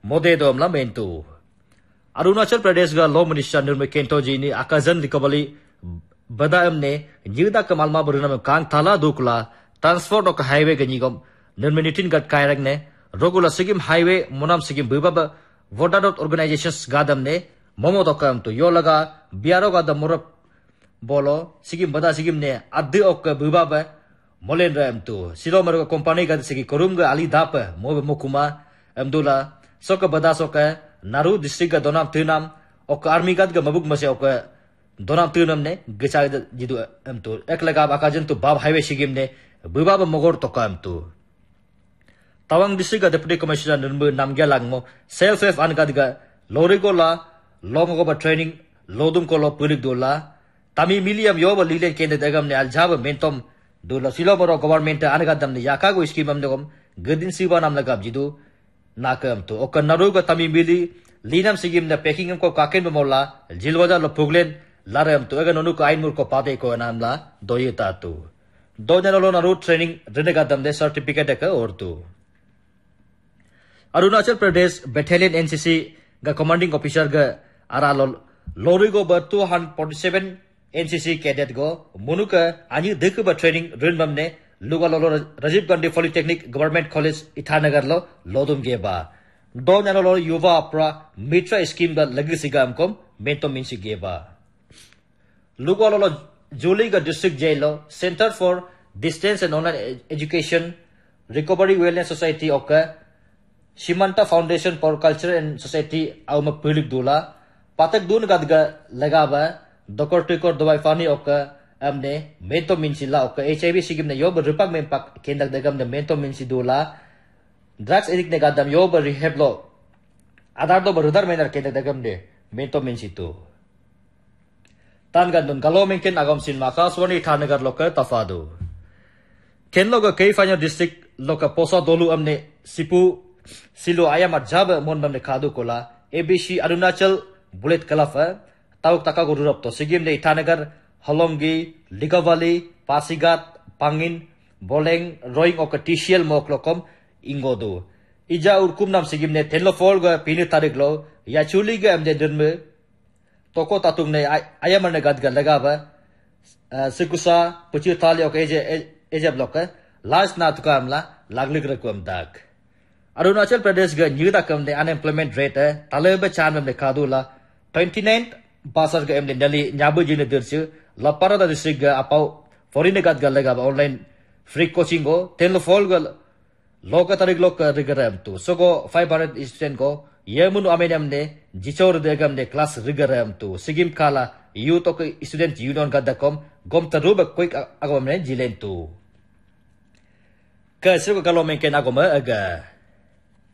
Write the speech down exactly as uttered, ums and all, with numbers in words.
mode dom la mentu Arunachal Pradesh ga law minister Nirmal Kentoji ni akazan likabali badaam ne nyuda kamalma burunam kang thala dukla transport ok highway ga nigom nirminitin gat kairang ne rogula sigim highway monam sigim bubaba vodadot organizations gadam ne momodokam to yolaga biaro ga damurap bolo sigim bada sigim ne addi ok bubaba molen ram to silomar ga company ga sigi korum ga ali dap mo mokuma amdula soka bada soka naru district ga donam tinam ok army gad ga mabuk mase ok donam tinam ne gicha jidu amto eklaga akajan to bab highway sigim ne bubaba mogor to kam to Tawang district ga deputy commissioner nirmu namgya langmo self f angad ga lorigo la lomogo ba training lodum ko lo pulik dola tami miliam yoba lilen kende dagam ne aljaba mentom dola siloboro government anagadam ne yakago scheme am negom gadin siba nam lagab jidu nakam to ok naru ga tami mili linam sigim na packing ko kaken mola jilwaja lo puglen laram to aga nonu ko ainmur ko pate ko namla doyeta to dojanalo naru training renegadam de certificate ka ortu Arunachal Pradesh Battalion N C C ga commanding officer ga aralol lori go ba two forty-seven N C C cadet go munuka ani dekh ba training rinbam ne luga lolo Rajiv Gandhi Polytechnic Government College Itanagar lo lodum ge ba do nalo yuva pra mitra scheme ga lagi sigam kom mento minsi ge ba luga lolo Juli ga district jail lo Center for Distance and Online Education Recovery Wellness Society oka Shimanta Foundation for Culture and Society auma pulik dula patak dun gadga lagaba dokor tikor dawai fani oka amne mento minsila oka H I V sigim ne yob ripak mempak kendak dagam ne mento minsi dula drugs addict ne gadam yob rehab lo adar do barudar mener kendak dagam ne mento minsi tu tan gandun galo menken agam sin maka swani thanagar loka tafadu kenlo ga kei fanya district loka posa dolu amne sipu Silo ayam ajab mon bamne khadu kola A B C Arunachal Bullet Kalafa tauk taka gururap to sigim ne Itanagar Holongi Ligavali Pasigat Pangin Boleng Roing ok Tisial moklokom ingodu ija urkum nam sigim ne thello fol ga pini tarik lo ya chuli ga amde dirme toko tatung ne ayam ne gad ga laga ba sikusa puchi thali ok eje eje bloka last na tuka amla laglik rakum dak Arunachal Pradesh ga nyuda kam de unemployment rate talebe chan me khadula twenty-nine basar ga emle nali nyabu jine dirchu la parada district ga apau foreign gad ga lega online free coaching go ten fol ga loka tarik lok rigaram tu so go five hundred student go yemunu amenam ne jichor de gam de class rigaram tu sigim kala youth ok student union ga dakom gom taruba quick agom ne jilen tu ka sigo galo men ken agoma aga